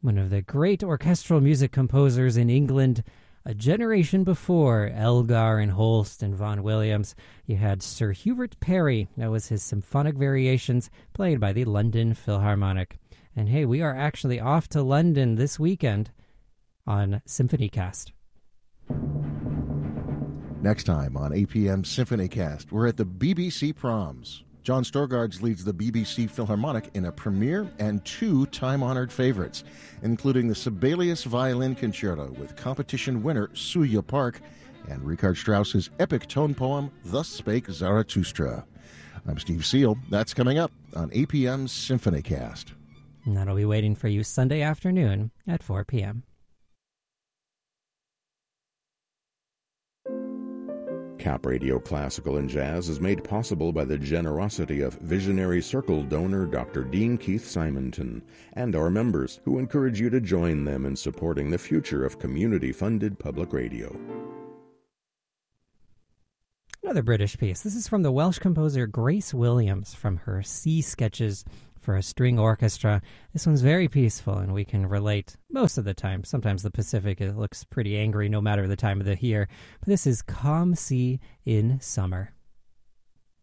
one of the great orchestral music composers in England. A generation before Elgar and Holst and Vaughan Williams, you had Sir Hubert Parry. That was his symphonic variations played by the London Philharmonic. And hey, we are actually off to London this weekend on SymphonyCast. Next time on APM SymphonyCast, we're at the BBC Proms. John Storgards leads the BBC Philharmonic in a premiere and 2 time-honored favorites, including the Sibelius Violin Concerto with competition winner Suya Park and Richard Strauss's epic tone poem, Thus Spake Zarathustra. I'm Steve Seal. That's coming up on APM SymphonyCast. And that'll be waiting for you Sunday afternoon at 4 p.m. Cap Radio Classical and Jazz is made possible by the generosity of Visionary Circle donor Dr. Dean Keith Simonton and our members, who encourage you to join them in supporting the future of community-funded public radio. Another British piece. This is from the Welsh composer Grace Williams from her Sea Sketches for a String Orchestra. This one's very peaceful, and we can relate most of the time. Sometimes the Pacific, it looks pretty angry no matter the time of the year. But this is Calm Sea in Summer.